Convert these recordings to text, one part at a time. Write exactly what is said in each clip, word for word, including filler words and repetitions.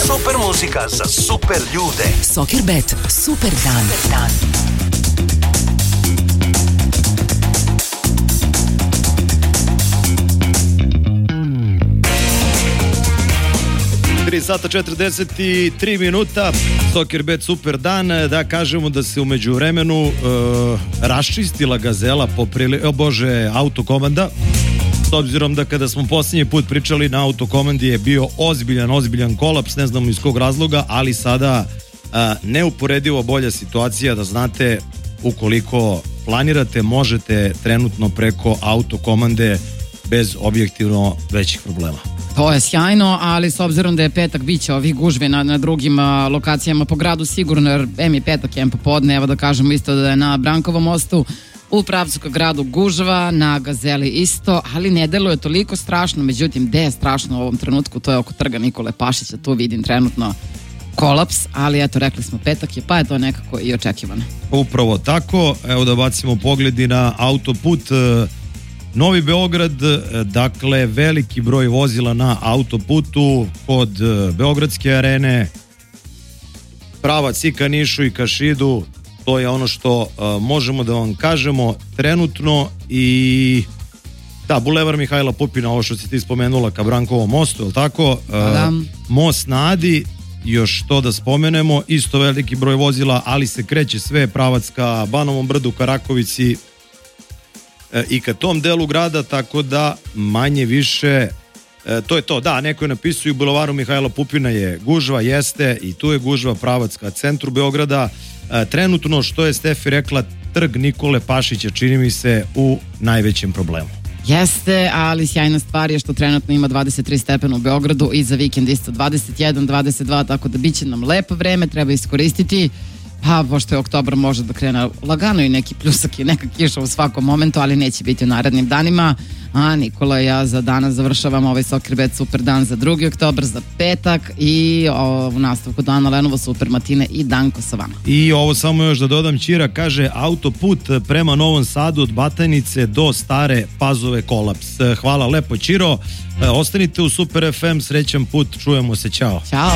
Super muzika za super ljude. Soccerbet, super dan. dan. tri sata četrdeset tri minuta, Soccerbet super dan. Da kažemo da se u međuvremenu uh, raščistila Gazela poprili, o bože, autokomanda. S obzirom da kada smo posljednji put pričali na autokomandi je bio ozbiljan, ozbiljan kolaps, ne znamo iz kog razloga, ali sada uh, neuporedivo bolja situacija, da znate, ukoliko planirate, možete trenutno preko autokomande bez objektivno većih problema. To je sjajno, ali s obzirom da je petak, bit će ovih gužve na, na drugim a, lokacijama po gradu sigurno, jer em je petak, em popodne, evo da kažemo isto da je na Brankovom mostu u pravcu ka gradu gužva, na Gazeli isto, ali ne deluje toliko strašno, međutim, gde je strašno u ovom trenutku, to je oko trga Nikole Pašića, tu vidim trenutno kolaps, ali eto, rekli smo petak je, pa je to nekako i očekivano. Upravo tako, evo da bacimo pogledi na autoput Novi Beograd, dakle veliki broj vozila na autoputu kod Beogradske arene, pravac i ka Nišu i ka Šidu, to je ono što uh, možemo da vam kažemo trenutno. I da, Bulevar Mihajla Pupina, ovo što si ti spomenula ka Brankovom mostu, je li tako? Uh, most na Adi, još to da spomenemo, isto veliki broj vozila, ali se kreće sve pravac ka Banovom Brdu, ka Rakovici i ka tom delu grada, tako da manje više e, to je to. Da, neko je napisao u Bulevaru Mihajla Pupina je gužva, jeste, i tu je gužva pravac ka centru Beograda. E, trenutno, što je Stefi rekla, trg Nikole Pašića čini mi se u najvećem problemu. Jeste, ali sjajna stvar je što trenutno ima dvadeset tri stepena u Beogradu i za vikend isto dvadeset jedan, dvadeset dva, tako da bit će nam lepo vreme, treba iskoristiti. Pa, pošto je oktobar, može da krene lagano i neki pljusak i neka kiša u svakom momentu, ali neće biti u narednim danima. A Nikola i ja za danas završavamo ovaj Soccerbet super dan za drugi oktobar, za petak, i o, u nastavku dana Lenovo super matine i Danko sa vama. I ovo samo još da dodam, Ćira kaže autoput prema Novom Sadu od Batajnice do Stare Pazove kolaps. Hvala lepo, Ćiro, ostanite u Super ef em, srećan put, čujemo se, ćao. Ćao.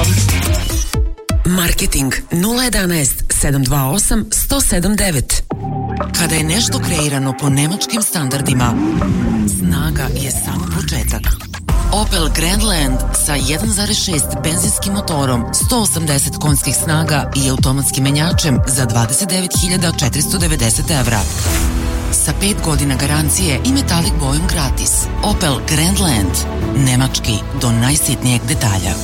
Marketing nula jedanaest sedam dva osam jedan zero sedam devet. Kada je nešto kreirano po nemačkim standardima, snaga je samo početak. Opel Grandland sa jedan zarez šest benzinskim motorom, sto osamdeset konjskih snaga i automatskim menjačem za dvadeset devet hiljada četiristo devedeset evra. Sa pet godina garancije i metalik bojom gratis. Opel Grandland. Nemački do najsitnijeg detalja.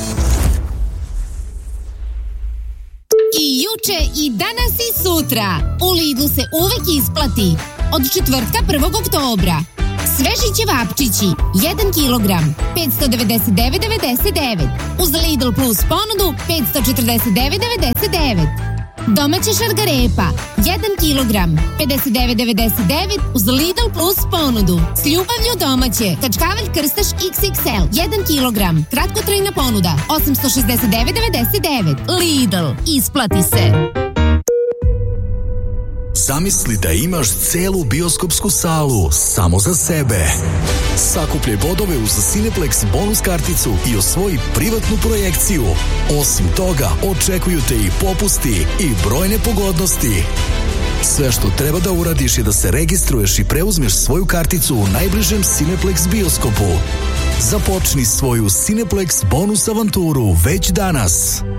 I juče, i danas, i sutra. U Lidlu se uvek isplati. Od četvrtka prvog oktobra. Sveži ćevapčići, jedan kilogram, petsto devedeset devet devedeset devet. Uz Lidl Plus ponudu, petsto četrdeset devet devedeset devet. Domaća šargarepa, jedan kilogram, pedeset devet devedeset devet. Uz Lidl Plus ponudu. S ljubavlju domaće, kačkavalj krstaš iks iks el, jedan kilogram, kratkotrajna ponuda, osamsto šezdeset devet devedeset devet. Lidl, isplati se. Zamisli da imaš celu bioskopsku salu samo za sebe. Sakupljaj bodove uz Cineplex bonus karticu i osvoji privatnu projekciju. Osim toga, očekuju te i popusti i brojne pogodnosti. Sve što treba da uradiš je da se registruješ i preuzmeš svoju karticu u najbližem Cineplex bioskopu. Započni svoju Cineplex bonus avanturu već danas.